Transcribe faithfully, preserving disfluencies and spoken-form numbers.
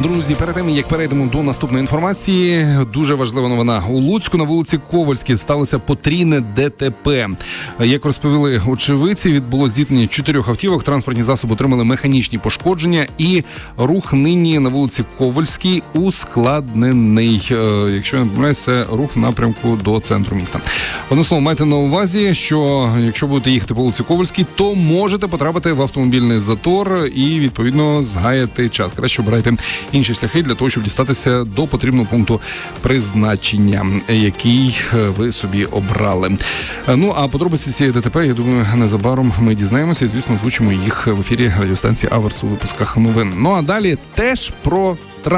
Друзі, перед тим, як перейдемо до наступної інформації, дуже важлива новина. У Луцьку на вулиці Ковальській сталося потрійне ДТП. Як розповіли очевидці, відбулося зіткнення чотирьох автівок, транспортні засоби отримали механічні пошкодження і рух нині на вулиці Ковальській ускладнений. Якщо я не помиляюсь, це рух в напрямку до центру міста. Одним словом, майте на увазі, що якщо будете їхати по вулиці Ковальській, то можете потрапити в автомобільний затор і, відповідно, згаяти час. Краще обирайте інші шляхи для того, щоб дістатися до потрібного пункту призначення, який ви собі обрали. Ну, а подробиці цієї ДТП, я думаю, незабаром ми дізнаємося і, звісно, озвучимо їх в ефірі радіостанції Аверс у випусках новин. Ну, а далі теж про